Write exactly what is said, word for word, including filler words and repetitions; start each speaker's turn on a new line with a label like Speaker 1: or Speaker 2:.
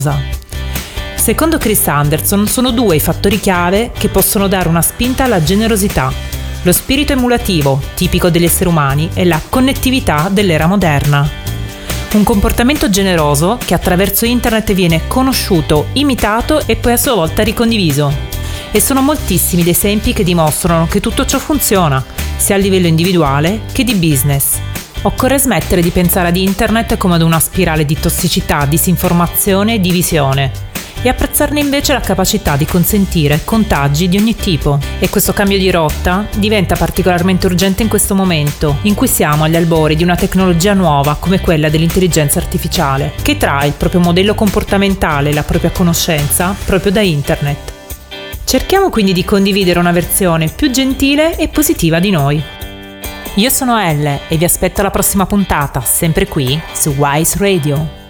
Speaker 1: Secondo Chris Anderson sono due i fattori chiave che possono dare una spinta alla generosità: lo spirito emulativo, tipico degli esseri umani, e la connettività dell'era moderna. Un comportamento generoso che attraverso internet viene conosciuto, imitato e poi a sua volta ricondiviso. E sono moltissimi gli esempi che dimostrano che tutto ciò funziona, sia a livello individuale che di business. Occorre smettere di pensare ad internet come ad una spirale di tossicità, disinformazione e divisione, e apprezzarne invece la capacità di consentire contagi di ogni tipo. E questo cambio di rotta diventa particolarmente urgente in questo momento, in cui siamo agli albori di una tecnologia nuova come quella dell'intelligenza artificiale, che trae il proprio modello comportamentale e la propria conoscenza proprio da internet. Cerchiamo quindi di condividere una versione più gentile e positiva di noi. Io sono Elle e vi aspetto alla prossima puntata, sempre qui su Wise Radio.